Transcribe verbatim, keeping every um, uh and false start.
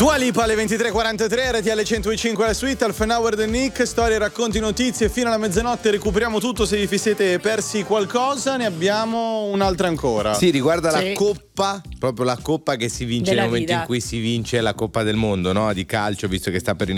Dua Lipa alle ventitré e quarantatré, R T L cento cinque la suite, Half an Hour del Nick, storie, racconti, notizie, fino alla mezzanotte recuperiamo tutto. Se vi siete persi qualcosa ne abbiamo un'altra ancora. Sì, riguarda Sì. la coppa, proprio la coppa che si vince Della nel momento vita. in cui si vince la Coppa del Mondo, no? Di calcio, visto che sta per iniziare